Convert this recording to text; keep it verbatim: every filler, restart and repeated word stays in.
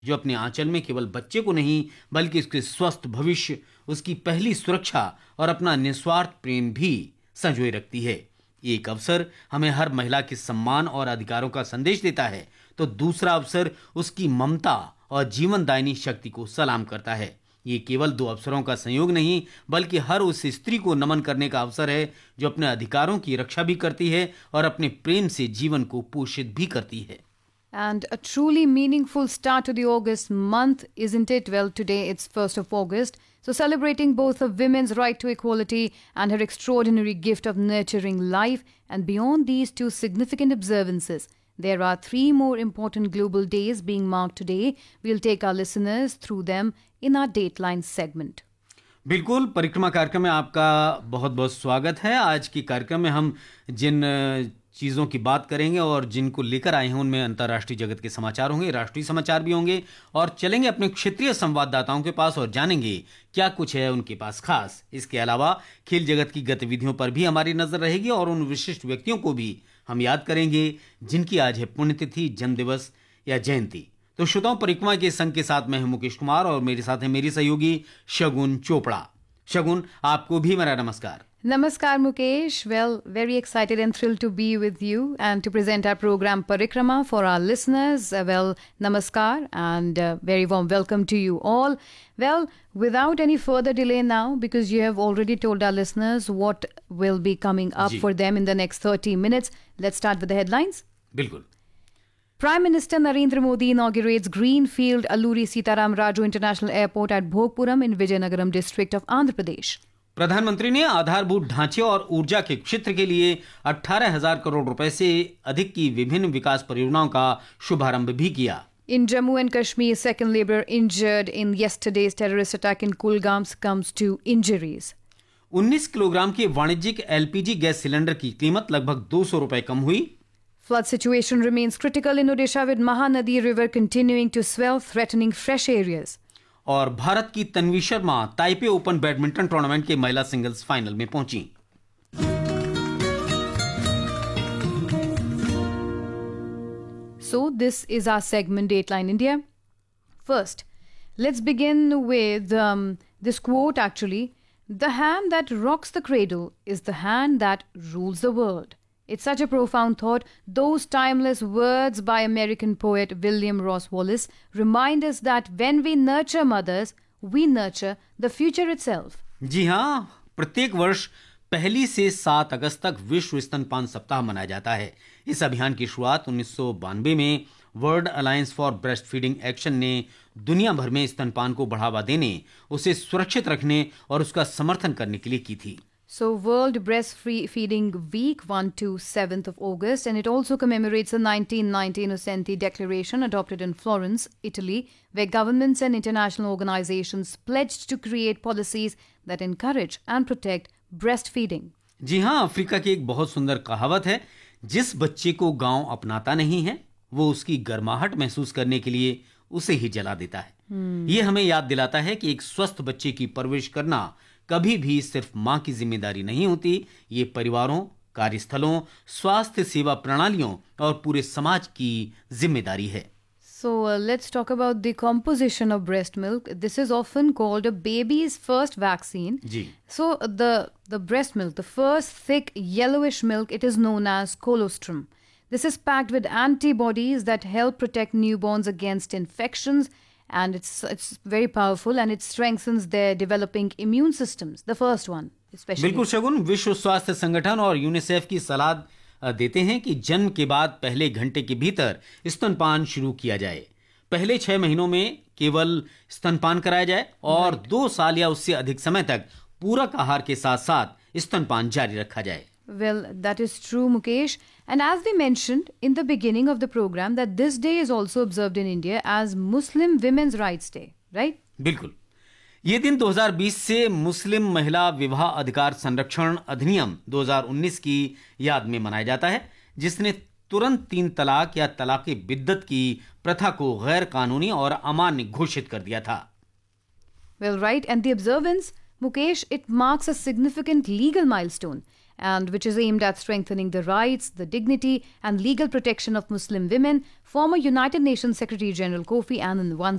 जो अपने आंचल में केवल बच्चे को नहीं बल्कि उसके स्वस्थ भविष्य, उसकी पहली सुरक्षा और अपना निस्वार्थ प्रेम भी संजोए रखती है। एक अवसर हमें हर महिला के सम्मान और अधिकारों का संदेश देता है, तो दूसरा अवसर उसकी ममता और जीवनदायिनी शक्ति को सलाम करता है। ये केवल दो अवसरों का संयोग नहीं बल्कि हर उस स्त्री को नमन करने का अवसर है जो अपने अधिकारों की रक्षा भी करती है और अपने प्रेम से जीवन को पोषित भी करती है। And a truly meaningful start to the August month, isn't it? Well, today it's first of August. So celebrating both of women's right to equality and her extraordinary gift of nurturing life. And beyond these two significant observances, there are three more important global days being marked today. We'll take our listeners through them in our Dateline segment. बिल्कुल, परिक्रमा कार्यक्रम में आपका बहुत बहुत स्वागत है। आज के कार्यक्रम में हम जिन चीज़ों की बात करेंगे और जिनको लेकर आए हैं उनमें अंतर्राष्ट्रीय जगत के समाचार होंगे, राष्ट्रीय समाचार भी होंगे और चलेंगे अपने क्षेत्रीय संवाददाताओं के पास और जानेंगे क्या कुछ है उनके पास खास। इसके अलावा खेल जगत की गतिविधियों पर भी हमारी नजर रहेगी और उन विशिष्ट व्यक्तियों को भी हम याद करेंगे जिनकी आज है पुण्यतिथि, जन्मदिवस या जयंती। तो श्रोताओं, परिक्रमा के संग के साथ मैं हूं मुकेश कुमार और मेरे साथ है मेरी सहयोगी शगुन चोपड़ा। शगुन, आपको भी मेरा नमस्कार। Namaskar Mukesh. Well, very excited and thrilled to be with you and to present our program Parikrama for our listeners. Uh, well, Namaskar and uh, very warm welcome to you all. Well, without any further delay now, because you have already told our listeners what will be coming up ji. for them in the next thirty minutes, let's start with the headlines. बिल्कुल। Prime Minister Narendra Modi inaugurates Greenfield Alluri Sitaram Raju International Airport at Bhogpuram in Vijayanagaram district of Andhra Pradesh. प्रधानमंत्री ने आधारभूत ढांचे और ऊर्जा के क्षेत्र के लिए अठारह हजार करोड़ रुपए से अधिक की विभिन्न विकास परियोजनाओं का शुभारंभ भी किया। In Jammu and Kashmir, second laborer injured in yesterday's terrorist attack in Kulgam succumbs to injuries. उन्नीस किलोग्राम के वाणिज्यिक एलपीजी गैस सिलेंडर की कीमत लगभग दो सौ रुपए कम हुई। Flood situation remains critical in Odisha with Mahanadi River continuing to swell, threatening fresh areas. और भारत की Tanvi Sharma Taipei open badminton tournament के महिला सिंगल्स फाइनल में पहुंची। So this is our segment Dateline India. First, let's begin with um, this quote actually. The hand that rocks the cradle is the hand that rules the world. It's such a profound thought. Those timeless words by American poet William Ross Wallace remind us that when we nurture mothers, we nurture the future itself. जी हाँ, प्रत्येक वर्ष पहली से सात अगस्त तक विश्व स्तनपान सप्ताह मनाया जाता है। इस अभियान की शुरुआत उन्नीस सौ बानवे में world alliance for breast feeding action ने दुनिया भर में स्तनपान को बढ़ावा देने, उसे सुरक्षित रखने और उसका समर्थन करने के लिए की थी। So World Breastfeeding Week one to seventh of August, and it also commemorates the nineteen ninety Innocenti Declaration adopted in Florence, Italy, where governments and international organizations pledged to create policies that encourage and protect breastfeeding. जी हाँ, Africa की एक बहुत सुंदर कहावत है, जिस बच्चे को गांव अपनाता नहीं है वो उसकी गर्माहट महसूस करने के लिए उसे ही जला देता है। hmm. ये हमें याद दिलाता है कि एक स्वस्थ बच्चे की परवरिश करना कभी भी सिर्फ मां की जिम्मेदारी नहीं होती, ये परिवारों, कार्यस्थलों, स्वास्थ्य सेवा प्रणालियों और पूरे समाज की जिम्मेदारी है। So uh, let's talk about the composition of breast milk. This is often called a baby's first vaccine. Ji. So uh, the the breast milk, the first thick yellowish milk, it is known as colostrum. This is packed with antibodies that help protect newborns against infections. And it's it's very powerful and it strengthens their developing immune systems. The first one, especially. बिल्कुल शगुन, विश्व स्वास्थ्य संगठन और UNICEF की सलाह देते हैं कि जन्म के बाद पहले घंटे के भीतर स्तनपान शुरू किया जाए। पहले छह महीनों में केवल स्तनपान कराया जाए और right. दो साल या उससे अधिक समय तक पूरक आहार के साथ साथ स्तनपान जारी रखा जाए। Well, that is true, Mukesh. And as we mentioned in the beginning of the program, that this day is also observed in India as Muslim Women's Rights Day, right? बिल्कुल। ये दिन दो हज़ार बीस से मुस्लिम महिला विवाह अधिकार संरक्षण अधिनियम दो हज़ार उन्नीस की याद में मनाया जाता है, जिसने तुरंत तीन तलाक या तलाक़े बिद्दत की प्रथा को गैर कानूनी और अमान्य घोषित कर दिया था। Well, right. And the observance, Mukesh, it marks a significant legal milestone. and which is aimed at strengthening the rights, the dignity, and legal protection of Muslim women. Former United Nations Secretary General Kofi Annan once